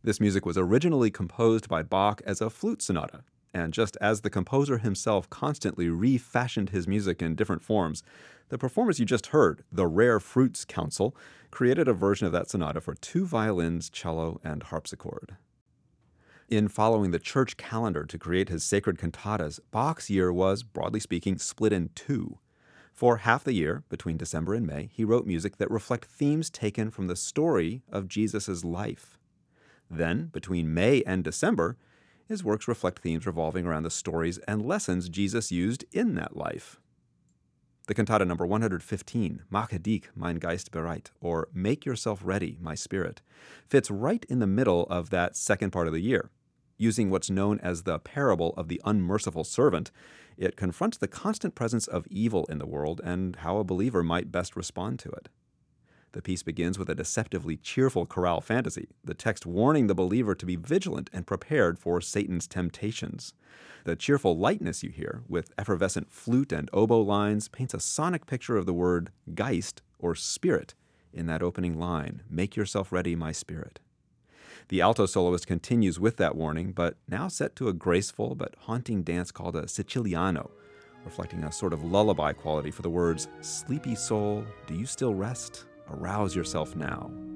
This music was originally composed by Bach as a flute sonata, and just as the composer himself constantly refashioned his music in different forms, the performers you just heard, the Rare Fruits Council, created a version of that sonata for two violins, cello, and harpsichord. In following the church calendar to create his sacred cantatas, Bach's year was, broadly speaking, split in two. For half the year, between December and May, he wrote music that reflect themes taken from the story of Jesus' life. Then, between May and December, his works reflect themes revolving around the stories and lessons Jesus used in that life. The cantata number 115, Mache dich, mein Geist bereit, or Make Yourself Ready, My Spirit, fits right in the middle of that second part of the year. Using what's known as the parable of the unmerciful servant, it confronts the constant presence of evil in the world and how a believer might best respond to it. The piece begins with a deceptively cheerful chorale fantasy, the text warning the believer to be vigilant and prepared for Satan's temptations. The cheerful lightness you hear, with effervescent flute and oboe lines, paints a sonic picture of the word Geist, or spirit, in that opening line, Make yourself ready, my spirit. The alto soloist continues with that warning, but now set to a graceful but haunting dance called a Siciliano, reflecting a sort of lullaby quality for the words, Sleepy soul, do you still rest? Arouse yourself now.